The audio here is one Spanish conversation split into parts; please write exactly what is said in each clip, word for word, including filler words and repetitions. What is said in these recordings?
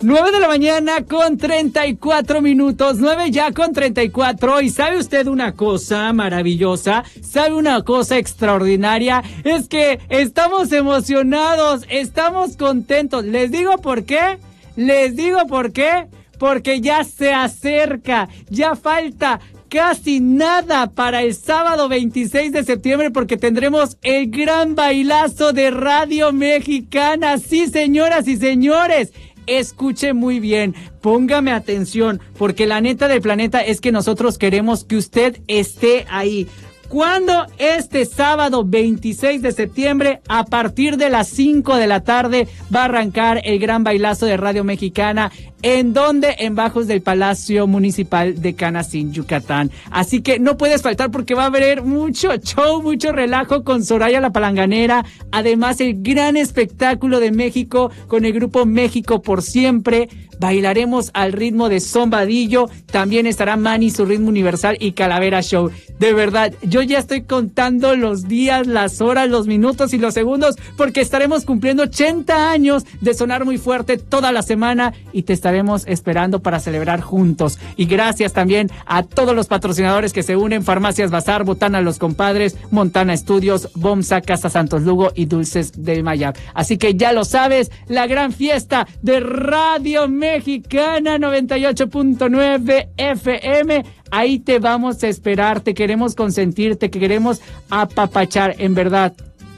nueve de la mañana con treinta y cuatro minutos, nueve ya con treinta y cuatro. ¿Y sabe usted una cosa maravillosa? ¿Sabe una cosa extraordinaria? Es que estamos emocionados, estamos contentos. ¿Les digo por qué? ¿Les digo por qué? Porque ya se acerca, ya falta casi nada para el sábado veintiséis de septiembre, porque tendremos el gran bailazo de Radio Mexicana. Sí, señoras y señores. Escuche muy bien, póngame atención, porque la neta del planeta es que nosotros queremos que usted esté ahí. ¿Cuándo? Este sábado veintiséis de septiembre, a partir de las cinco de la tarde, va a arrancar el gran bailazo de Radio Mexicana. ¿En dónde? En bajos del Palacio Municipal de Canacín, Yucatán. Así que no puedes faltar, porque va a haber mucho show, mucho relajo con Soraya la Palanganera. Además, el gran espectáculo de México con el grupo México por Siempre. Bailaremos al ritmo de Son Vadillo. También estará Manny, su ritmo universal, y Calavera Show. De verdad, yo ya estoy contando los días, las horas, los minutos y los segundos, porque estaremos cumpliendo ochenta años de sonar muy fuerte toda la semana, y te estaremos esperando para celebrar juntos. Y gracias también a todos los patrocinadores que se unen: Farmacias Bazar, Botana Los Compadres, Montana Estudios, Bomsa, Casa Santos Lugo y Dulces del Mayab. Así que ya lo sabes, la gran fiesta de Radio Mexicana noventa y ocho punto nueve F M. Ahí te vamos a esperar, te queremos consentir, te queremos apapachar, en verdad.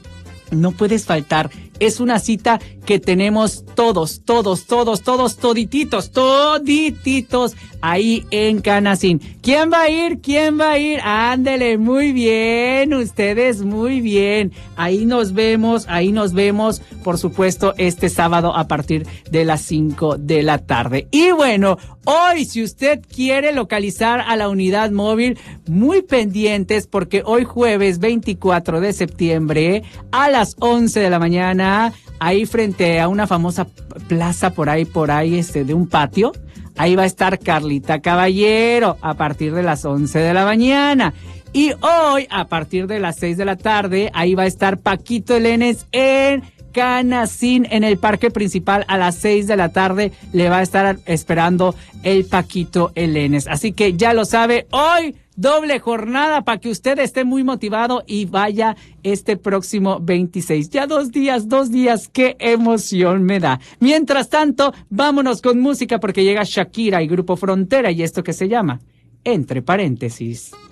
No puedes faltar. Es una cita que tenemos todos, todos, todos, todos, todititos, todititos ahí en Canacín. ¿Quién va a ir? ¿Quién va a ir? Ándele, muy bien, ustedes muy bien. Ahí nos vemos, ahí nos vemos, por supuesto, este sábado a partir de las cinco de la tarde. Y bueno, hoy, si usted quiere localizar a la unidad móvil, muy pendientes, porque hoy jueves veinticuatro de septiembre a las once de la mañana, ahí frente a una famosa plaza por ahí, por ahí, este, de un patio, ahí va a estar Carlita Caballero a partir de las once de la mañana. Y hoy, a partir de las seis de la tarde, ahí va a estar Paquito Elenes en Canacín, en el parque principal. A las seis de la tarde le va a estar esperando el Paquito Elenes. Así que ya lo sabe, hoy doble jornada para que usted esté muy motivado y vaya este próximo veintiséis. Ya dos días, dos días, qué emoción me da. Mientras tanto, vámonos con música, porque llega Shakira y Grupo Frontera y esto que se llama Entre Paréntesis.